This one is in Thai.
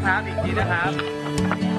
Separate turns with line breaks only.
นะครับอีกทีนะครับ